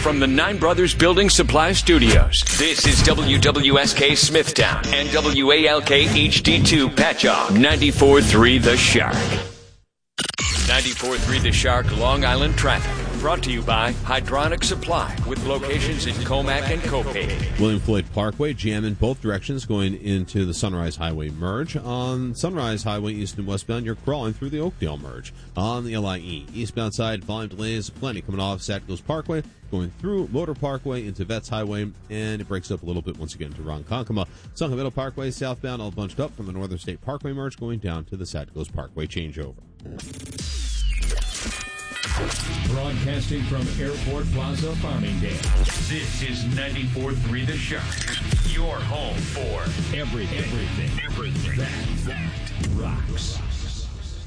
from the Nine Brothers Building Supply Studios. This is WWSK Smithtown and WALK HD2 Patchogue. 94.3 The Shark. 94.3 The Shark Long Island Traffic. Brought to you by Hydronic Supply with locations in Comac and Copake. William Floyd Parkway, jam in both directions going into the Sunrise Highway merge. On Sunrise Highway east and westbound, you're crawling through the Oakdale merge. On the LIE eastbound side, volume delays plenty coming off Satcos Parkway, going through Motor Parkway into Vets Highway, and it breaks up a little bit once you get into Ronkonkoma. Suncomedo Parkway southbound all bunched up from the Northern State Parkway merge going down to the Satcos Parkway changeover. Broadcasting from Airport Plaza, Farmingdale. This is 94.3 The Shark. Your home for everything that rocks.